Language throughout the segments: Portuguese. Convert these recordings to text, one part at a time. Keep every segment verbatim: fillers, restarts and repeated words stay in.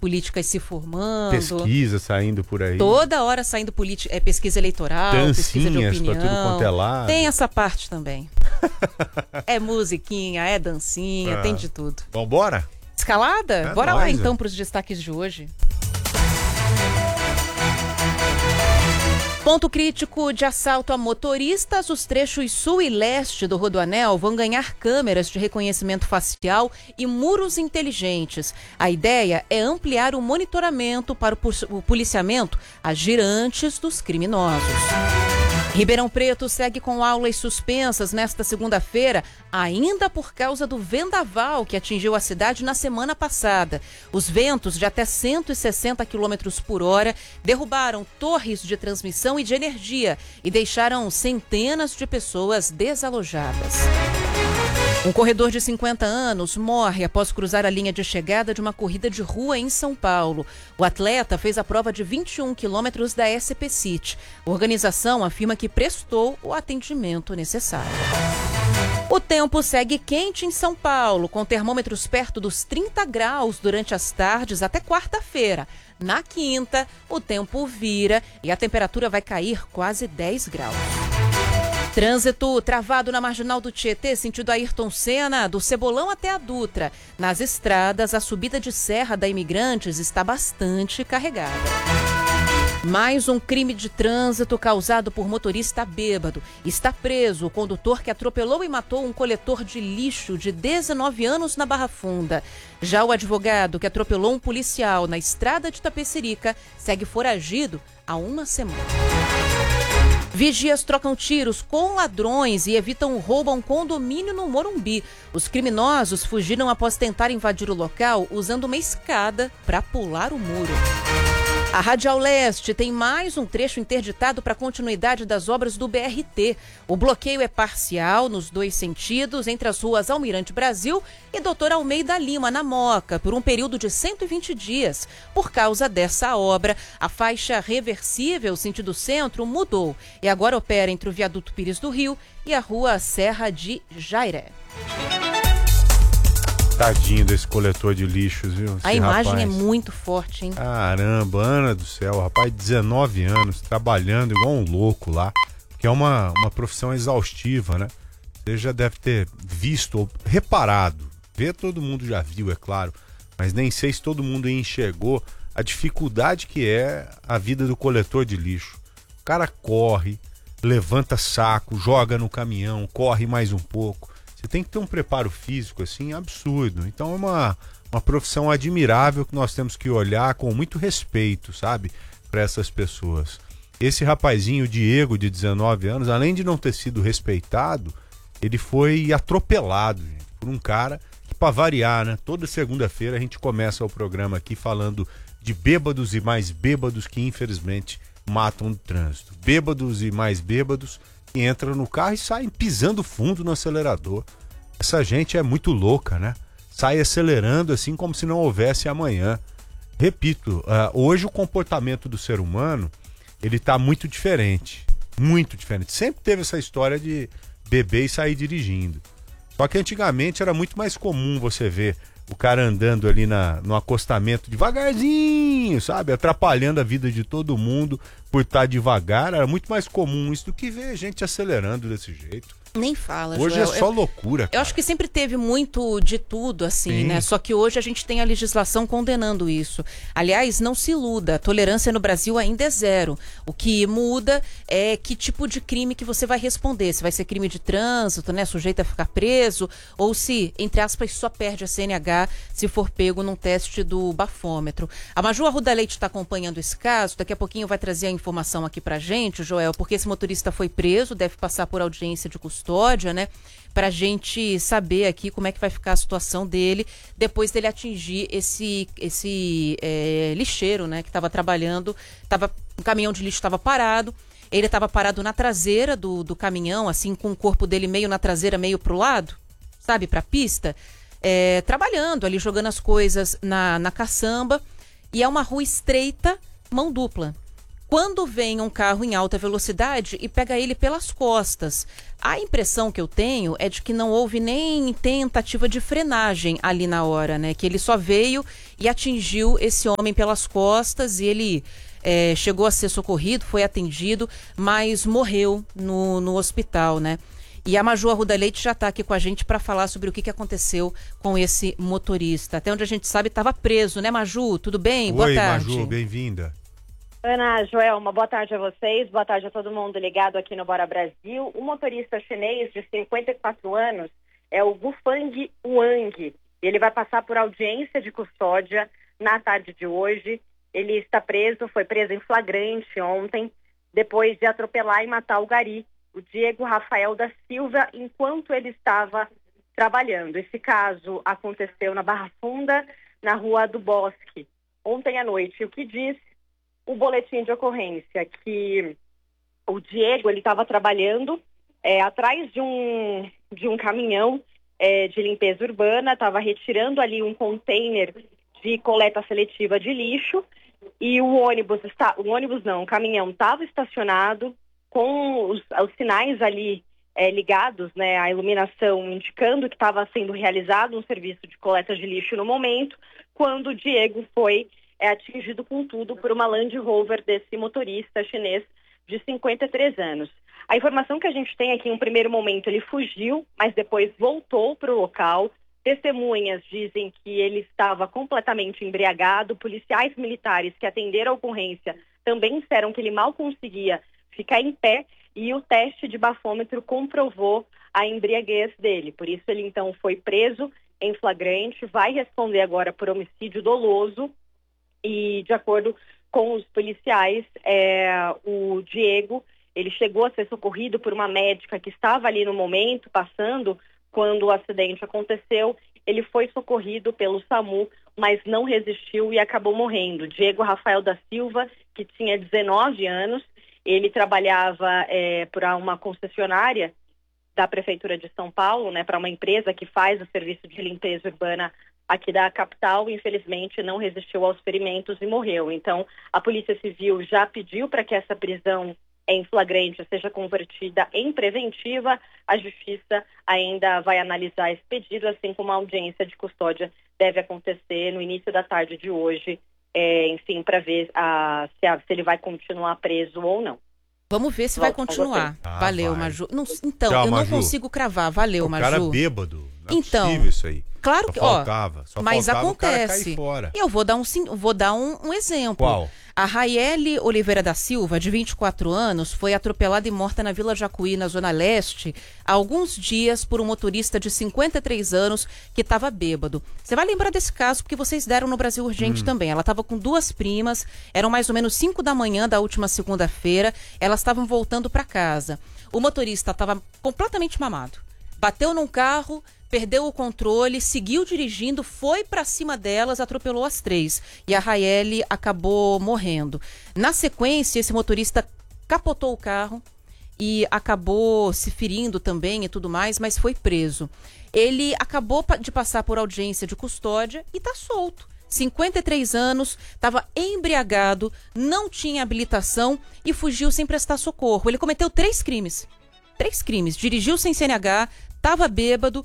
políticas se formando. Pesquisa saindo por aí. Toda hora saindo política, é, pesquisa eleitoral, pesquisa de opinião. Pra tudo quanto é lado. Tem essa parte também. É musiquinha, é dancinha, ah. tem de tudo. Vambora? Escalada? É Bora nóis, lá então é. para os destaques de hoje. Ponto crítico de assalto a motoristas, os trechos sul e leste do Rodoanel vão ganhar câmeras de reconhecimento facial e muros inteligentes. A ideia é ampliar o monitoramento para o policiamento agir antes dos criminosos. Ribeirão Preto segue com aulas suspensas nesta segunda-feira, ainda por causa do vendaval que atingiu a cidade na semana passada. Os ventos de até cento e sessenta quilômetros por hora derrubaram torres de transmissão e de energia e deixaram centenas de pessoas desalojadas. Um corredor de cinquenta anos morre após cruzar a linha de chegada de uma corrida de rua em São Paulo. O atleta fez a prova de vinte e um quilômetros da S P City. A organização afirma que prestou o atendimento necessário. O tempo segue quente em São Paulo, com termômetros perto dos trinta graus durante as tardes até quarta-feira. Na quinta, o tempo vira e a temperatura vai cair quase dez graus. Trânsito travado na Marginal do Tietê, sentido Ayrton Senna, do Cebolão até a Dutra. Nas estradas, a subida de Serra da Imigrantes está bastante carregada. Mais um crime de trânsito causado por motorista bêbado. Está preso o condutor que atropelou e matou um coletor de lixo de dezenove anos na Barra Funda. Já o advogado que atropelou um policial na estrada de Tapecerica segue foragido há uma semana. Vigias trocam tiros com ladrões e evitam o roubo a um condomínio no Morumbi. Os criminosos fugiram após tentar invadir o local usando uma escada para pular o muro. A Radial Leste tem mais um trecho interditado para a continuidade das obras do B R T. O bloqueio é parcial nos dois sentidos, entre as ruas Almirante Brasil e doutor Almeida Lima, na Moca, por um período de cento e vinte dias. Por causa dessa obra, a faixa reversível sentido centro mudou e agora opera entre o viaduto Pires do Rio e a rua Serra de Jairé. Tadinho desse coletor de lixos, viu? A imagem rapaz. É muito forte, hein? Caramba, Ana do céu, rapaz, dezenove anos, trabalhando igual um louco lá, que é uma, uma profissão exaustiva, né? Você já deve ter visto ou reparado, ver todo mundo já viu, é claro, mas nem sei se todo mundo enxergou a dificuldade que é a vida do coletor de lixo. O cara corre, levanta saco, joga no caminhão, corre mais um pouco. Você tem que ter um preparo físico assim absurdo. Então é uma, uma profissão admirável que nós temos que olhar com muito respeito, sabe, para essas pessoas. Esse rapazinho Diego, de dezenove anos, além de não ter sido respeitado, ele foi atropelado, gente, por um cara que, para variar, né, toda segunda-feira a gente começa o programa aqui falando de bêbados e mais bêbados que infelizmente matam no trânsito. Bêbados e mais bêbados que entram no carro e saem pisando fundo no acelerador. Essa gente é muito louca, né? Sai acelerando assim como se não houvesse amanhã. Repito, uh, hoje o comportamento do ser humano, ele tá muito diferente. Muito diferente. Sempre teve essa história de beber e sair dirigindo. Só que antigamente era muito mais comum você ver o cara andando ali na, no acostamento devagarzinho, sabe? Atrapalhando a vida de todo mundo por estar devagar. Era muito mais comum isso do que ver gente acelerando desse jeito. Nem fala, Hoje Joel. é só eu, loucura, cara. Eu acho que sempre teve muito de tudo, assim, Sim. né? Só que hoje a gente tem a legislação condenando isso. Aliás, não se iluda, a tolerância no Brasil ainda é zero. O que muda é que tipo de crime que você vai responder. Se vai ser crime de trânsito, né? Sujeito a ficar preso, ou se, entre aspas, só perde a C N H se for pego num teste do bafômetro. A Maju Arruda Leite está acompanhando esse caso, daqui a pouquinho vai trazer a informação aqui pra gente, Joel, porque esse motorista foi preso, deve passar por audiência de custódia. Custódia, né? Pra gente saber aqui como é que vai ficar a situação dele depois dele atingir esse, esse é, lixeiro, né? Que estava trabalhando, tava, um caminhão de lixo estava parado, ele estava parado na traseira do, do caminhão, assim, com o corpo dele meio na traseira, meio pro lado, sabe? Pra pista, é, trabalhando ali, jogando as coisas na, na caçamba, e é uma rua estreita, mão dupla. quando vem um carro em alta velocidade e pega ele pelas costas. A impressão que eu tenho é de que não houve nem tentativa de frenagem ali na hora, né? Que ele só veio e atingiu esse homem pelas costas e ele é, chegou a ser socorrido, foi atendido, mas morreu no, no hospital, né? E a Maju Arruda Leite já está aqui com a gente para falar sobre o que, que aconteceu com esse motorista. Até onde a gente sabe, estava preso, né, Maju? Tudo bem? Oi, boa tarde. Maju, bem-vinda. Ana, Joelma, boa tarde a vocês, boa tarde a todo mundo ligado aqui no Bora Brasil. O motorista chinês de cinquenta e quatro anos é o Gufang Wang. Ele vai passar por audiência de custódia na tarde de hoje. Ele está preso, foi preso em flagrante ontem, depois de atropelar e matar o gari, o Diego Rafael da Silva, enquanto ele estava trabalhando. Esse caso aconteceu na Barra Funda, na Rua do Bosque, ontem à noite. O que diz o boletim de ocorrência? Que o Diego ele estava trabalhando é, atrás de um, de um caminhão é, de limpeza urbana, estava retirando ali um container de coleta seletiva de lixo e o ônibus, está, o ônibus não, o caminhão estava estacionado com os, os sinais ali é, ligados, né, a iluminação indicando que estava sendo realizado um serviço de coleta de lixo no momento, quando o Diego foi é atingido com tudo por uma Land Rover desse motorista chinês de cinquenta e três anos. A informação que a gente tem aqui, em um primeiro momento, ele fugiu, mas depois voltou para o local. Testemunhas dizem que ele estava completamente embriagado. Policiais militares que atenderam a ocorrência também disseram que ele mal conseguia ficar em pé e o teste de bafômetro comprovou a embriaguez dele. Por isso ele então foi preso em flagrante, vai responder agora por homicídio doloso. E, de acordo com os policiais, é, o Diego, ele chegou a ser socorrido por uma médica que estava ali no momento, passando, quando o acidente aconteceu. Ele foi socorrido pelo SAMU, mas não resistiu e acabou morrendo. Diego Rafael da Silva, que tinha dezenove anos, ele trabalhava é, para uma concessionária da Prefeitura de São Paulo, né, para uma empresa que faz o serviço de limpeza urbana aqui da capital. Infelizmente não resistiu aos ferimentos e morreu. Então a Polícia Civil já pediu para que essa prisão em flagrante seja convertida em preventiva. A Justiça ainda vai analisar esse pedido, assim como a audiência de custódia deve acontecer no início da tarde de hoje, é, enfim, para ver a, se, a, se ele vai continuar preso ou não. Vamos ver se Volto vai continuar. Ah, Valeu, vai. Maju. Não, então, Tchau, eu não Maju. consigo cravar. Valeu, o Maju. cara bêbado. Não é Então, possível isso aí. Claro só que, faltava, ó, só mas faltava o cara acontece. cair fora. E eu vou dar um, sim- vou dar um, um exemplo. Qual? A Raiele Oliveira da Silva, de vinte e quatro anos, foi atropelada e morta na Vila Jacuí, na Zona Leste, há alguns dias por um motorista de cinquenta e três anos que estava bêbado. Você vai lembrar desse caso porque vocês deram no Brasil Urgente Hum. também. Ela estava com duas primas, eram mais ou menos cinco da manhã da última segunda-feira, elas estavam voltando para casa. O motorista estava completamente mamado. Bateu num carro, perdeu o controle, seguiu dirigindo, foi para cima delas, atropelou as três. E a Raiele acabou morrendo. Na sequência, esse motorista capotou o carro e acabou se ferindo também e tudo mais, mas foi preso. Ele acabou de passar por audiência de custódia e está solto. cinquenta e três anos, estava embriagado, não tinha habilitação e fugiu sem prestar socorro. Ele cometeu três crimes. Três crimes. Dirigiu sem C N H, estava bêbado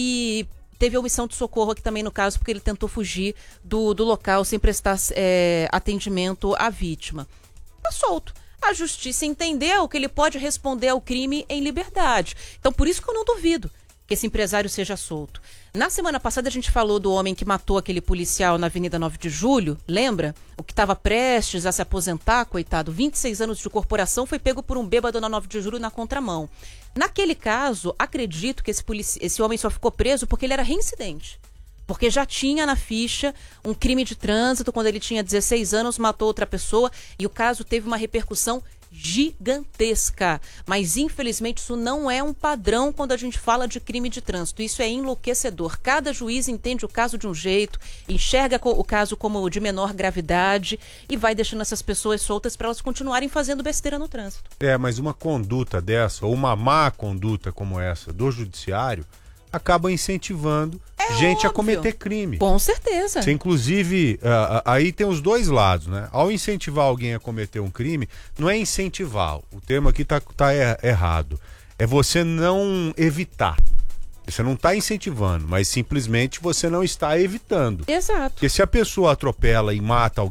e teve omissão de socorro aqui também no caso, porque ele tentou fugir do, do local sem prestar é, atendimento à vítima. Está solto. A justiça entendeu que ele pode responder ao crime em liberdade. Então, por isso que eu não duvido que esse empresário seja solto. Na semana passada a gente falou do homem que matou aquele policial na Avenida nove de julho, lembra? O que estava prestes a se aposentar, coitado, vinte e seis anos de corporação, foi pego por um bêbado na nove de julho na contramão. Naquele caso, acredito que esse, polici- esse homem só ficou preso porque ele era reincidente. Porque já tinha na ficha um crime de trânsito quando ele tinha dezesseis anos, matou outra pessoa e o caso teve uma repercussão gigantesca. Mas, infelizmente, isso não é um padrão quando a gente fala de crime de trânsito. Isso é enlouquecedor. Cada juiz entende o caso de um jeito, enxerga o caso como de menor gravidade e vai deixando essas pessoas soltas para elas continuarem fazendo besteira no trânsito. É, mas uma conduta dessa, ou uma má conduta como essa do judiciário, acaba incentivando É gente óbvio. a cometer crime. Com certeza. Você, inclusive, uh, aí tem os dois lados, né? Ao incentivar alguém a cometer um crime, não é incentivar, o termo aqui tá, tá er- errado. É você não evitar. Você não está incentivando, mas simplesmente você não está evitando. Exato. Porque se a pessoa atropela e mata alguém,